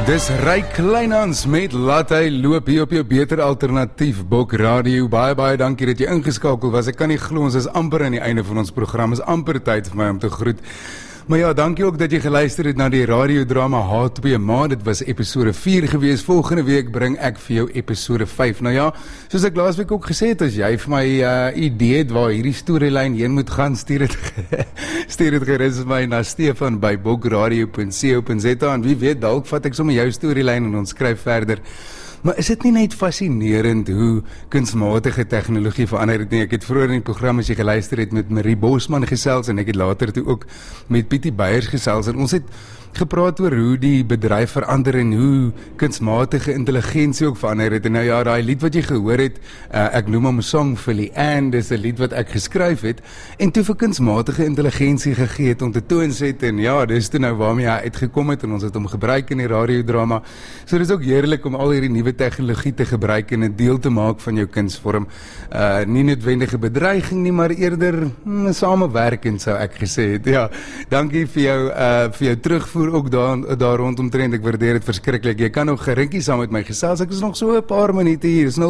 Dis Ryk Kleinhans met Laat hy loop hier op jou beter alternatief Bok Radio. Baie dankie dat jy ingeskakel was. Ek kan nie glo, ons is amper aan die einde van ons program. Is amper tyd vir my om te groet. Maar ja, dankie ook dat jy geluister het na die radiodrama H2 Ma. Dit was episode 4 gewees. Volgende week bring ek vir jou episode 5. Nou ja, soos ek laasweek ook gesê het, as jy vir my idee het waar hierdie storylyn heen moet gaan, stuur dit gerus my na Stefan by bokradio.co.za en wie weet, dalk vat ek sommer jou storylyn en ons skryf verder. Maar is dit nie net fascinerend hoe kunsmatige tegnologie verander het nie? Ek het vroeër in die program, as jy geluister het, met Marie Bosman gesels en ek het later toe ook met Pietie Beyers gesels en ons het gepraat oor hoe die bedryf verander en hoe kunsmatige intelligensie ook verander het. En nou ja, daai lied wat jy gehoor het, ek noem hom Song vir Leanne, dis 'n lied wat ek geskryf het en toe vir kunsmatige intelligensie gegee het om te toonset en ja, dis toe nou waarmee hy uitgekom het en ons het hom gebruik in die radiodrama. So dis ook heerlik om al hierdie nuwe tegnologie te gebruik en 'n deel te maak van jou kunsvorm. Nie noodwendige bedreiging nie, maar eerder samewerking sou ek gesê het. Ja, dankie vir jou terugvoer ook daar rondom. Ek waardeer dit verskriklik. Jy kan nog gerinkie saam met my gesels. Ek is nog so 'n paar minute hier. Dis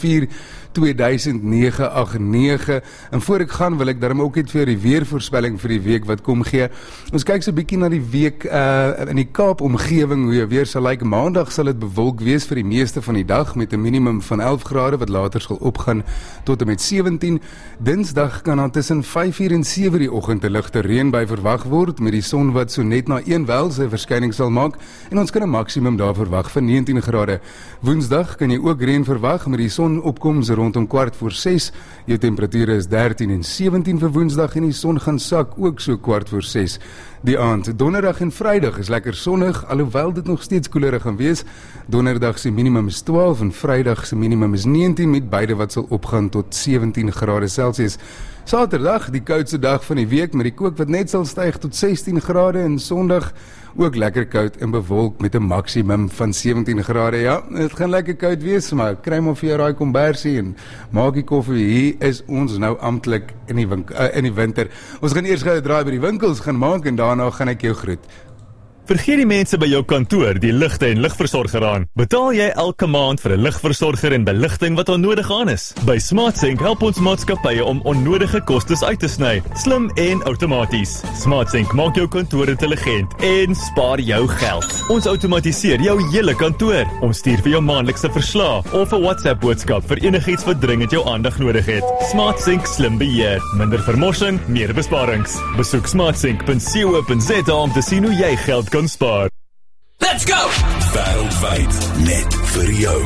074-2009. En voor ek gaan wil ek daarom ook net vir die weervoorspelling vir die week wat kom gee. Ons kyk so 'n bietjie na die week in die Kaap omgewing, hoe jy weer sal lyk. Maandag sal dit bewolk wees vir die meeste van die dag met 'n minimum van 11 grade wat later sal opgaan tot en met 17. Dinsdag kan dan tussen 5:00 en 7:00 die oggend 'n ligte reënbui verwag word met die son wat so net na 1 wel sy verskyning sal maak en ons kan 'n maksimum daar verwag van 19 grade. Woensdag kan jy ook reën verwag met die sonopkoms rondom 5:15. Jou temperature is 13 en 17 vir Woensdag en die son gaan sak ook so 5:15 die aand. Donderdag en Vrydag is lekker sonnig, alhoewel dit nog steeds koelerig gaan wees. Donderdag se minimum is 12 en Vrydag se minimum is 19 met beide wat sal opgaan tot 17 grade Celsius. Saterdag, die koudste dag van die week met die kook wat net sal styg tot 16 grade en Sondag ook lekker koud en bewolk met 'n maksimum van 17 grade. Ja, dit gaan lekker koud wees, maar kry maar vir jou raai kombersie en maak die koffie. Hier is ons nou amptelik in die winter. Ons gaan eers gou 'n draai by die winkels gaan maak en daarna gaan ek jou groet. Vergeet die mense by jou kantoor die ligte en ligversorger aan. Betaal jy elke maand vir 'n ligversorger en beligting wat onnodig aan is? By SmartSync help ons maatskappye om onnodige kostes uit te sny, slim en outomaties. SmartSync maak jou kantoor intelligent en spaar jou geld. Ons outomatiseer jou hele kantoor. Ons stuur vir jou maandelikse verslae of 'n WhatsApp boodskap vir enigiets wat dringend jou aandag nodig het. SmartSync slim beheer, minder vermorsing, meer besparings. Besoek smartsync.co.za om te sien hoe jy geld kan spaar. Let's go! Wêreldwyd net vir jou.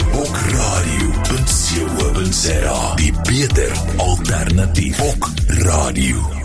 Bokradio.co.za. Die beter alternatief. Bok Radio.